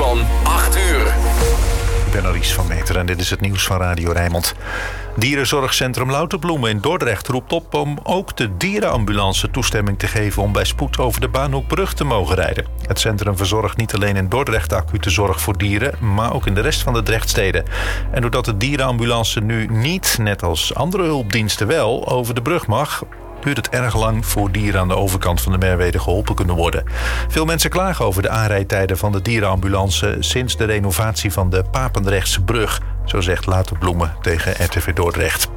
van 8 uur. Ik ben Aries van Meter en dit is het nieuws van Radio Rijnmond. Dierenzorgcentrum Lauterbloemen in Dordrecht roept op om ook de dierenambulance toestemming te geven om bij spoed over de Baanhoekbrug te mogen rijden. Het centrum verzorgt niet alleen in Dordrecht acute zorg voor dieren, maar ook in de rest van de Drechtsteden. En doordat de dierenambulance nu niet, net als andere hulpdiensten wel, over de brug mag, duurt het erg lang voor dieren aan de overkant van de Merwede geholpen kunnen worden. Veel mensen klagen over de aanrijdtijden van de dierenambulance sinds de renovatie van de Papendrechtse brug, zo zegt Lauterbloemen tegen RTV Dordrecht.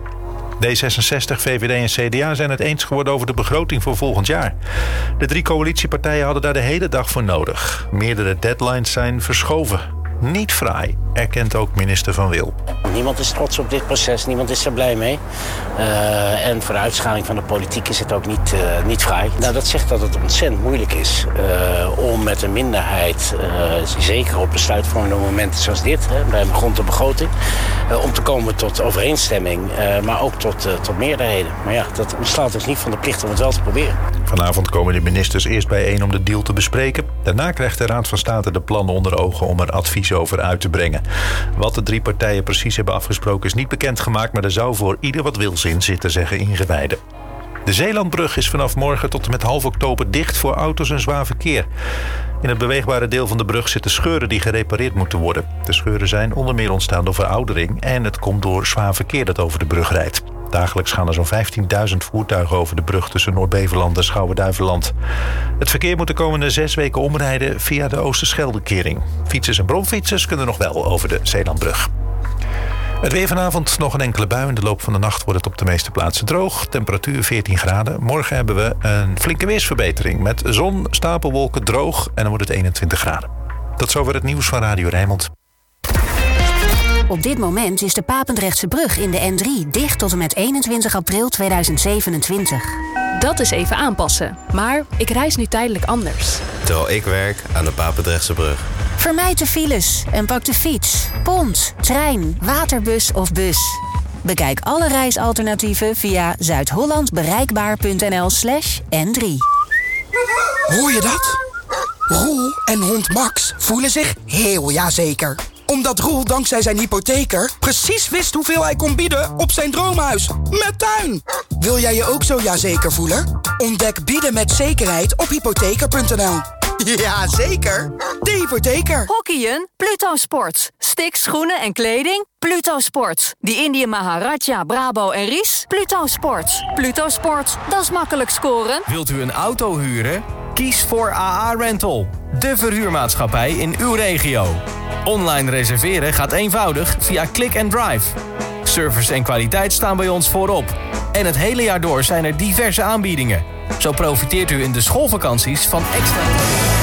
D66, VVD en CDA zijn het eens geworden over de begroting voor volgend jaar. De 3 coalitiepartijen hadden daar de hele dag voor nodig. Meerdere deadlines zijn verschoven. Niet fraai, erkent ook minister Van Wil. Niemand is trots op dit proces, niemand is er blij mee. En voor de uitschaling van de politiek is het ook niet fraai. Nou, dat zegt dat het ontzettend moeilijk is om met een minderheid, zeker op besluitvormende momenten zoals dit, bij een grond de begroting, om te komen tot overeenstemming, maar ook tot meerderheden. Maar ja, dat ontslaat dus niet van de plicht om het wel te proberen. Vanavond komen de ministers eerst bijeen om de deal te bespreken. Daarna krijgt de Raad van State de plannen onder ogen om er advies over uit te brengen. Wat de 3 partijen precies hebben afgesproken is niet bekendgemaakt, maar er zou voor ieder wat wils in zitten, zeggen ingewijden. De Zeelandbrug is vanaf morgen tot en met half oktober dicht voor auto's en zwaar verkeer. In het beweegbare deel van de brug zitten scheuren die gerepareerd moeten worden. De scheuren zijn onder meer ontstaan door veroudering en het komt door zwaar verkeer dat over de brug rijdt. Dagelijks gaan er zo'n 15.000 voertuigen over de brug tussen Noord-Beveland en Schouwen-Duiveland. Het verkeer moet de komende 6 weken omrijden via de Oosterscheldekering. Fietsers en bromfietsers kunnen nog wel over de Zeelandbrug. Het weer vanavond nog een enkele bui. In de loop van de nacht wordt het op de meeste plaatsen droog. Temperatuur 14 graden. Morgen hebben we een flinke weersverbetering. Met zon, stapelwolken, droog en dan wordt het 21 graden. Tot zover het nieuws van Radio Rijnmond. Op dit moment is de Papendrechtse brug in de N3 dicht tot en met 21 april 2027. Dat is even aanpassen. Maar ik reis nu tijdelijk anders. Terwijl ik werk aan de Papendrechtse brug. Vermijd de files en pak de fiets, pont, trein, waterbus of bus. Bekijk alle reisalternatieven via zuidhollandbereikbaar.nl/N3. Hoor je dat? Roel en hond Max voelen zich heel jazeker. Omdat Roel dankzij zijn hypotheker precies wist hoeveel hij kon bieden op zijn droomhuis. Met tuin! Wil jij je ook zo jazeker voelen? Ontdek bieden met zekerheid op hypotheker.nl. Ja, zeker. De hypotheker. Hockeyen? Pluto Sports. Sticks, schoenen en kleding? Pluto Sports. Die Indië Maharaja, Brabo en Ries? Pluto Sports. Pluto Sports, dat is makkelijk scoren. Wilt u een auto huren? Kies voor AA Rental. De verhuurmaatschappij in uw regio. Online reserveren gaat eenvoudig via Click and Drive. Service en kwaliteit staan bij ons voorop. En het hele jaar door zijn er diverse aanbiedingen. Zo profiteert u in de schoolvakanties van extra...